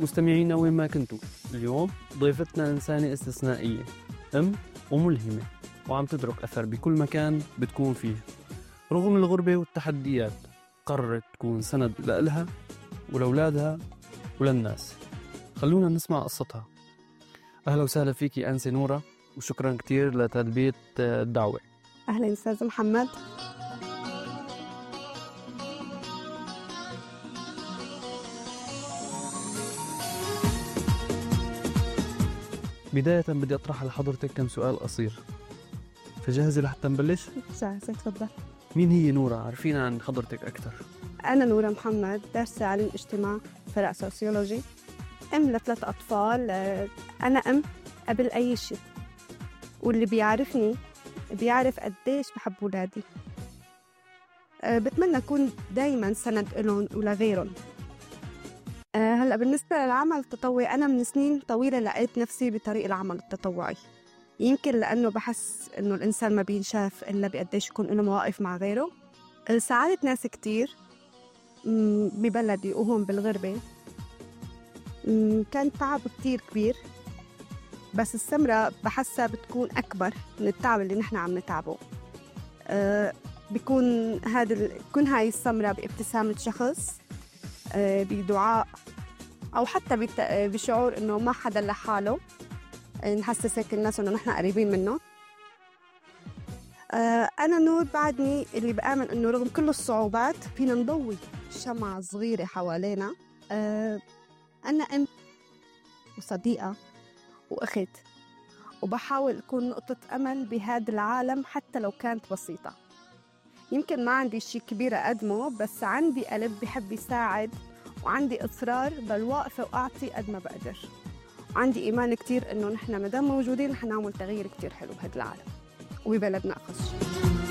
مستمعينا وين ما كنتوا، اليوم ضيفتنا إنسانة استثنائية، وملهمة، وعم تترك أثر بكل مكان بتكون فيه. رغم الغربة والتحديات قررت تكون سند لإلها ولأولادها وللناس. خلونا نسمع قصتها. أهلا وسهلا فيكي أنسة نورة، وشكرا كتير لتلبية الدعوة. أهلا أستاذ محمد. بداية بدي أطرح لحضرتك كم سؤال قصير، فجاهزة لحتى نبلش؟ جاهزة، تفضل. مين هي نورة؟ عرفينا عن حضرتك أكثر. أنا نورة محمد، دارسة علم اجتماع فرع سوسيولوجي، أم ل3 أطفال. أنا قبل أي شيء، واللي بيعرفني بيعرف قديش بحب أولادي. بتمنى أكون دايماً سند لهم ولغيرهم. هلأ بالنسبة للعمل التطوعي، أنا من سنين طويلة لقيت نفسي بطريق العمل التطوعي، يمكن لأنه بحس إنه الإنسان ما بينشاف إلا بقديش يكون له مواقف مع غيره. ساعدت ناس كتير ببلدي وهم بالغربة. كان تعب كتير كبير، بس الثمرة بحسها بتكون أكبر من التعب اللي نحن عم نتعبه. بيكون بكون هاي الثمرة بابتسامة شخص، بدعاء، أو حتى بشعور إنه ما حدا لحاله، نحسسك الناس إنه نحن قريبين منه. أنا نور بعدني اللي بآمن إنه رغم كل الصعوبات فينا نضوي شمعة صغيرة حوالينا. أنا أم وصديقة وأخت، وبحاول أكون نقطة أمل بهذا العالم حتى لو كانت بسيطة. يمكن ما عندي شيء كبير أقدمه، بس عندي قلب بحب يساعد، وعندي إصرار ضل واقفة وأعطي قد ما بقدر. عندي إيمان كتير إنه نحن مدام موجودين رح نعمل تغيير كتير حلو بهذا العالم وببلدنا أخص شيء.